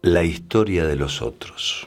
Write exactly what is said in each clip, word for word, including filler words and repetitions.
La historia de los otros.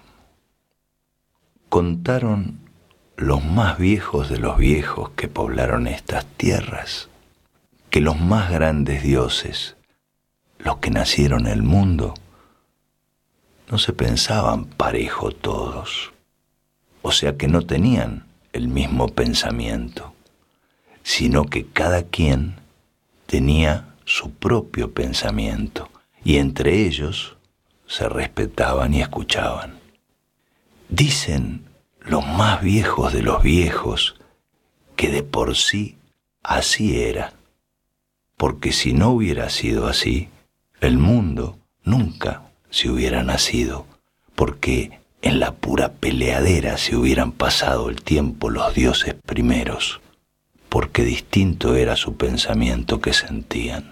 Contaron los más viejos de los viejos que poblaron estas tierras, que los más grandes dioses, los que nacieron en el mundo, no se pensaban parejo todos, o sea que no tenían el mismo pensamiento, sino que cada quien tenía su propio pensamiento, y entre ellos se respetaban y escuchaban. Dicen los más viejos de los viejos que de por sí así era, porque si no hubiera sido así, el mundo nunca se hubiera nacido, porque en la pura peleadera se hubieran pasado el tiempo los dioses primeros, porque distinto era su pensamiento que sentían.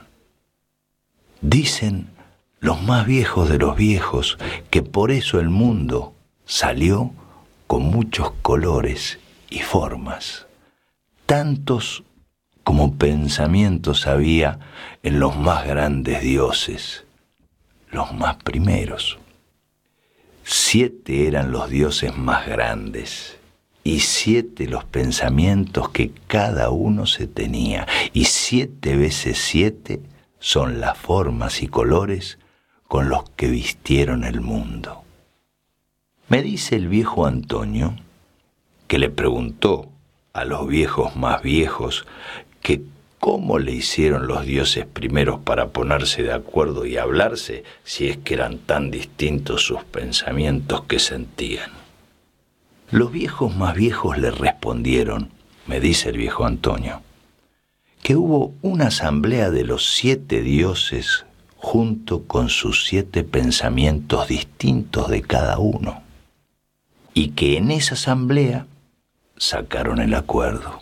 Dicen los más viejos de los viejos que por eso el mundo salió con muchos colores y formas, tantos como pensamientos había en los más grandes dioses, los más primeros. Siete eran los dioses más grandes, y siete los pensamientos que cada uno se tenía, y siete veces siete son las formas y colores con los que vistieron el mundo. Me dice el viejo Antonio, que le preguntó a los viejos más viejos que cómo le hicieron los dioses primeros para ponerse de acuerdo y hablarse, si es que eran tan distintos sus pensamientos que sentían. Los viejos más viejos le respondieron, me dice el viejo Antonio, que hubo una asamblea de los siete dioses junto con sus siete pensamientos distintos de cada uno, y que en esa asamblea sacaron el acuerdo.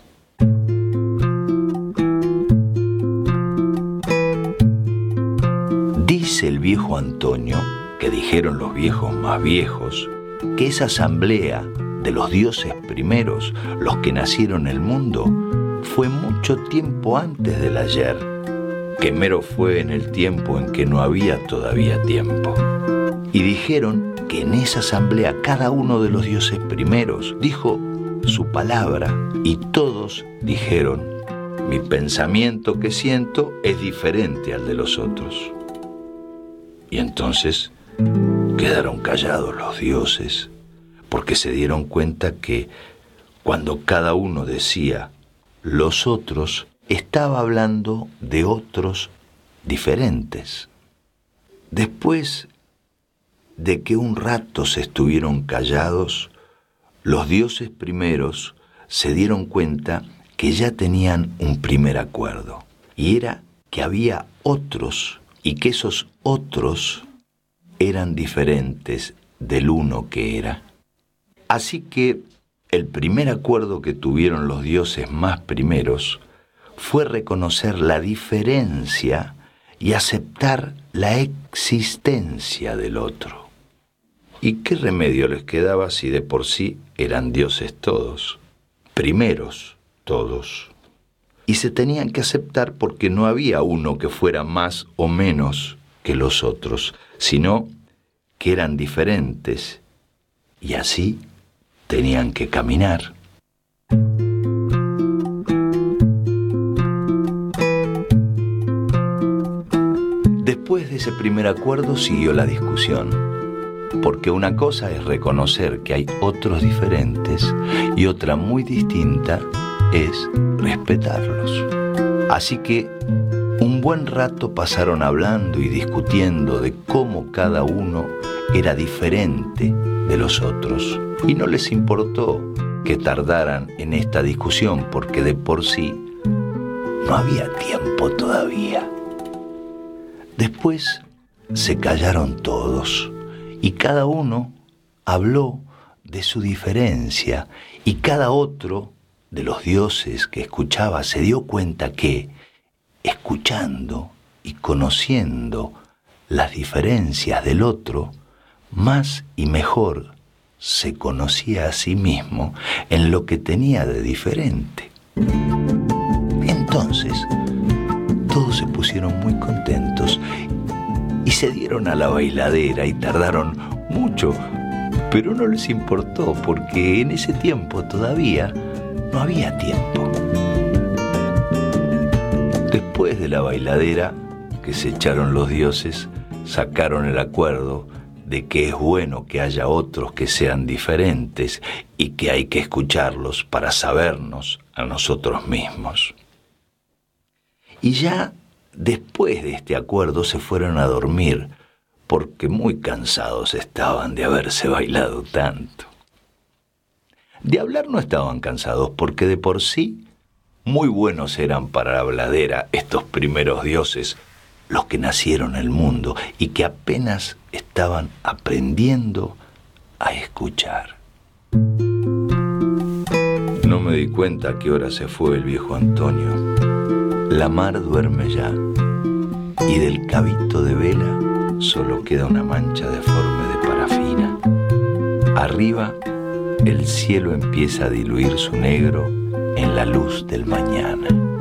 Dice el viejo Antonio, que dijeron los viejos más viejos, que esa asamblea de los dioses primeros, los que nacieron en el mundo, fue mucho tiempo antes del ayer, que mero fue en el tiempo en que no había todavía tiempo. Y dijeron que en esa asamblea cada uno de los dioses primeros dijo su palabra, y todos dijeron, mi pensamiento que siento es diferente al de los otros. Y entonces quedaron callados los dioses, porque se dieron cuenta que cuando cada uno decía los otros, estaba hablando de otros diferentes. Después de que un rato se estuvieron callados, los dioses primeros se dieron cuenta que ya tenían un primer acuerdo, y era que había otros, y que esos otros eran diferentes del uno que era. Así que el primer acuerdo que tuvieron los dioses más primeros fue reconocer la diferencia y aceptar la existencia del otro. ¿Y qué remedio les quedaba si de por sí eran dioses todos, primeros todos? Y se tenían que aceptar porque no había uno que fuera más o menos que los otros, sino que eran diferentes, y así tenían que caminar. Después de ese primer acuerdo siguió la discusión, porque una cosa es reconocer que hay otros diferentes y otra muy distinta es respetarlos. Así que un buen rato pasaron hablando y discutiendo de cómo cada uno era diferente de los otros, y no les importó que tardaran en esta discusión porque de por sí no había tiempo todavía. Después se callaron todos y cada uno habló de su diferencia, y cada otro de los dioses que escuchaba se dio cuenta que, escuchando y conociendo las diferencias del otro, más y mejor se conocía a sí mismo en lo que tenía de diferente. Entonces, todos se pusieron muy contentos y se dieron a la bailadera y tardaron mucho, pero no les importó porque en ese tiempo todavía no había tiempo. Después de la bailadera que se echaron los dioses, sacaron el acuerdo de que es bueno que haya otros que sean diferentes y que hay que escucharlos para sabernos a nosotros mismos. Y ya después de este acuerdo se fueron a dormir, porque muy cansados estaban de haberse bailado tanto. De hablar no estaban cansados, porque de por sí muy buenos eran para la habladera estos primeros dioses, los que nacieron en el mundo y que apenas estaban aprendiendo a escuchar. No me di cuenta a qué hora se fue el viejo Antonio. La mar duerme ya, y del cabito de vela solo queda una mancha deforme de parafina. Arriba, el cielo empieza a diluir su negro en la luz del mañana.